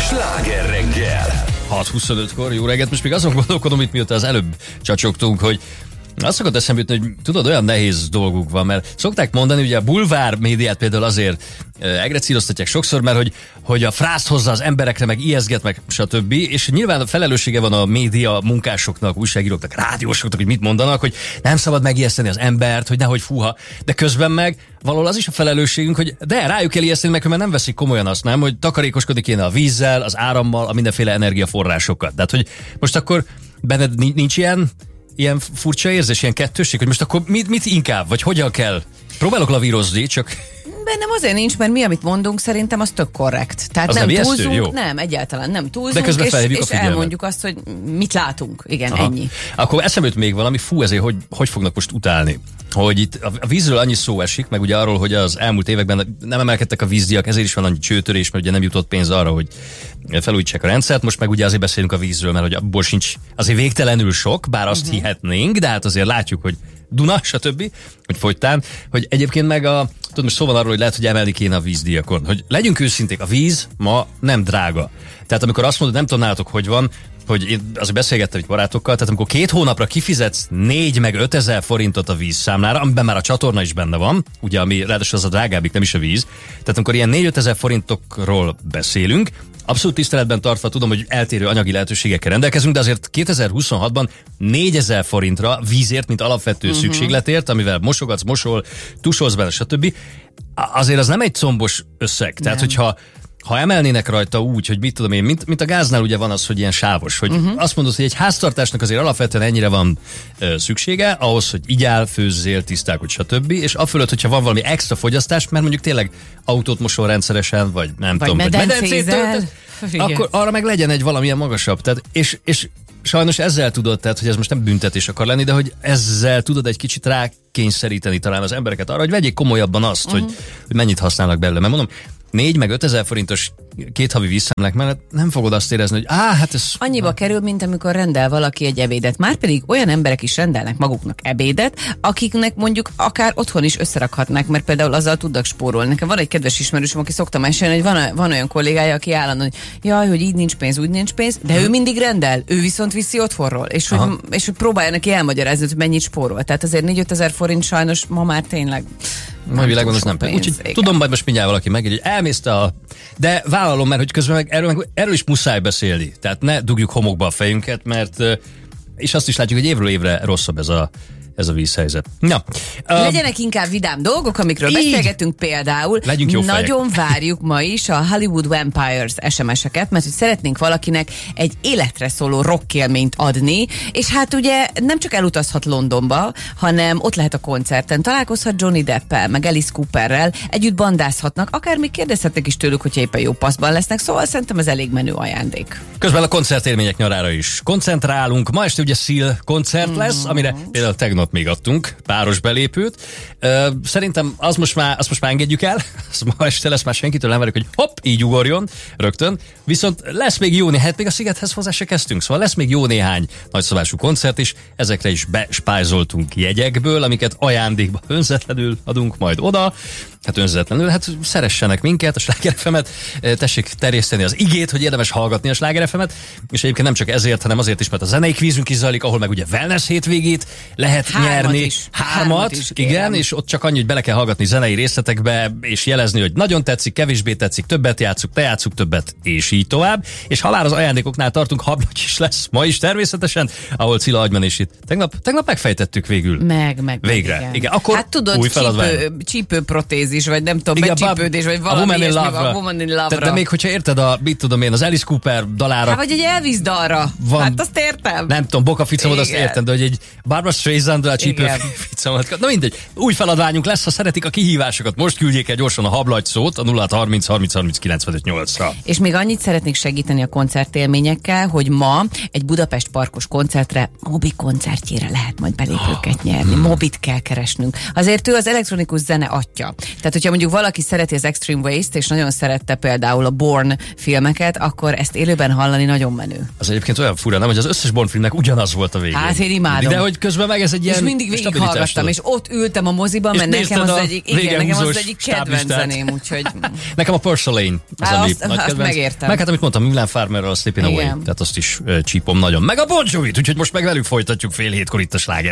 Sláger reggel. 6:25-kor, jó reggelt. Most még azon gondolkodom, itt mióta az előbb csacsogtunk, hogy azt szokott eszembe jutni, hogy tudod, olyan nehéz dolguk van, mert szokták mondani, ugye a bulvár médiát például azért egrecíroztatják sokszor, mert hogy a frászt hozza az emberekre, meg ijeszget, meg stb. És nyilván a felelőssége van a média munkásoknak, újságíróknak, rádiósoknak, hogy mit mondanak, hogy nem szabad megijeszteni az embert, hogy nehogy fúha, de közben meg valahol az is a felelősségünk, hogy de rájuk kell ijeszteni, mert nem veszik komolyan azt, nem, hogy takarékoskodni kéne a vízzel, az árammal, a mindenféle energiaforrásokat. Tehát, hogy most akkor benned nincs ilyen furcsa érzés, ilyen kettősség, hogy most akkor mit inkább, vagy hogyan kell? Próbálok lavírozni, csak... Bennem azért nincs, mert mi, amit mondunk, szerintem az tök korrekt. Tehát az nem ijesztő? túlzunk, Jó. nem, egyáltalán nem túlzunk, de közben felhívjuk és a figyelmet. elmondjuk azt, hogy mit látunk. Igen, aha. Ennyi. Akkor eszembe jut még valami, ezért hogy fognak most utálni? Hogy itt a vízről annyi szó esik, meg ugye arról, hogy az elmúlt években nem emelkedtek a vízdíjak, ezért is van annyi csőtörés, mert ugye nem jutott pénz arra, hogy felújítsák a rendszert. Most meg ugye azért beszélünk a vízről, mert hogy abból sincs azért végtelenül sok, bár azt hihetnénk, de hát azért látjuk, hogy Duna, stb., hogy fogytán, hogy egyébként meg tudod, most szó van arról, hogy lehet, hogy emelni kéne a vízdíjakon. Hogy legyünk őszinték, a víz ma nem drága. Tehát amikor azt mondod, nem tudom nálatok, hogy van, hogy én azért beszélgettem itt barátokkal, tehát amikor 2 hónapra kifizetsz 4 meg 5 ezer forintot a vízszámlára, amiben már a csatorna is benne van, ugye, ami ráadásul az a drágábbik, nem is a víz. Tehát amikor ilyen 4-5 ezer forintokról beszélünk, abszolút tiszteletben tartva tudom, hogy eltérő anyagi lehetőségekkel rendelkezünk, de azért 2026-ban 4000 forintra vízért, mint alapvető szükségletért, amivel mosogatsz, mosol, tusolsz benne, stb. Azért az nem egy combos összeg. Nem. Tehát, hogyha emelnének rajta úgy, hogy mit tudom én, mint a gáznál ugye van az, hogy ilyen sávos, hogy azt mondod, hogy egy háztartásnak azért alapvetően ennyire van szüksége, ahhoz, hogy igyál, főzzél, tisztálkodj, stb. És afölött, hogyha van valami extra fogyasztás, mert mondjuk tényleg autót mosol rendszeresen, vagy nem tudom, vagy medencét töltesz, akkor arra meg legyen egy valamilyen magasabb. Tehát, és sajnos ezzel tudod, tehát, hogy ez most nem büntetés akar lenni, de hogy ezzel tudod egy kicsit rákényszeríteni talán az embereket arra, hogy vegyék komolyabban azt, hogy mennyit használnak belőle. Mert mondom, 4 meg 5 ezer forintos 2 havi vízszámlák mellett nem fogod azt érezni, hogy hát ez... Annyiba kerül, mint amikor rendel valaki egy ebédet. Márpedig olyan emberek is rendelnek maguknak ebédet, akiknek mondjuk akár otthon is összerakhatnák, mert például azzal tudnak spórolni. Nekem van egy kedves ismerősöm, aki szokta mesélni, hogy van olyan kollégája, aki állandóan, hogy jaj, hogy így nincs pénz, úgy nincs pénz, de ő mindig rendel, ő viszont viszi otthonról, és hogy próbálja neki elmagyarázni, hogy mennyit spórol. Tehát azért 4-5 ezer forint sajnos ma már tényleg mai világban az nem pénz. Úgyhogy tudom, majd most mindjárt valaki meg, hogy elmészte de vállalom, mert hogy közben meg erről is muszáj beszélni. Tehát ne dugjuk homokba a fejünket, mert és azt is látjuk, hogy évről évre rosszabb ez a vízhelyzet. Na. Legyenek inkább vidám dolgok, amikről beszélgetünk például. Legyünk jó fejek. Nagyon várjuk ma is a Hollywood Vampires SMS-eket, mert hogy szeretnénk valakinek egy életre szóló rockélményt adni, és hát ugye nem csak elutazhat Londonba, hanem ott lehet a koncerten, találkozhat Johnny Deppel, meg Alice Cooperrel, együtt bandázhatnak, akár még kérdezhetnek is tőlük, hogyha éppen jó paszban lesznek, szóval szerintem ez elég menő ajándék. Közben a koncertélmények nyarára is koncentrálunk. Ma este ugye Seal koncert lesz, amire például tegnap még adtunk páros belépőt. Szerintem azt most már engedjük el. Ma este lesz, már senkitől nem várjuk, hogy hopp, így ugorjon rögtön. Viszont lesz még jó néhány, még a Szigethez hozzá se kezdtünk, szóval lesz még jó néhány nagyszabású koncert is. Ezekre is bespájzoltunk jegyekből, amiket ajándékba önzetlenül adunk majd oda. Hát önzetlenül, szeressenek minket, a Sláger FM-et, tessék terjeszteni az igét, hogy érdemes hallgatni a Sláger FM-et, és egyébként nem csak ezért, hanem azért is, mert a zenei kvízünk is zajlik, ahol meg ugye wellness hétvégét lehet nyerni. Hármat is, igen, és ott csak annyi, hogy bele kell hallgatni zenei részletekbe, és jelezni, hogy nagyon tetszik, kevésbé tetszik, többet játsszuk, te játsszuk többet, és így tovább. És ha már az ajándékoknál tartunk, hablagy is lesz ma is természetesen, ahol Cilla Agymenését tegnap megfejtettük végül. Meg végre. Igen. Akkor hát tudod, csípőprotézis, vagy nem tudom, becsípődés, vagy valami ilyesmi, a Woman in Love-ra. De még hogyha érted az Alice Cooper dalára. Vagy egy Elvis dalra. Van, hát azt értem. Nem tudom, Boka Ficomat azt értem, de hogy egy Barbra Streisand-ra a csípőficomat. Na mindegy, új feladványunk lesz, ha szeretik a kihívásokat. Most küldjék el gyorsan a hablagy szót a 0630 30 30 95 8-ra. És még annyit szeretnék segíteni a koncertélményekkel, hogy ma egy Budapest Parkos koncertre, Mobi koncertjére lehet majd belépőket nyerni. Mobit kell keresnünk. Azért ő az elektronikus zene atya. Tehát, hogyha mondjuk valaki szereti az Extreme Waste, és nagyon szerette például a Bourne filmeket, akkor ezt élőben hallani nagyon menő. Az egyébként olyan fura, nem, hogy az összes Bond filmnek ugyanaz volt a végén. Hát én imádom. De hogy közben meg ez egy ilyen és mindig végighallgattam, és ott ültem a moziban, mert nekem az egyik kedvenc zeném, úgyhogy... Nekem a Purslane az, ami nagy kedvenc. Megértem. Meg hát, amit mondtam, Milán Farmerrel a Sleeping Away, tehát azt is csípom nagyon. Meg a Bon Jovit, úgyhogy most meg velük folytatjuk fél hétkor itt a Sláger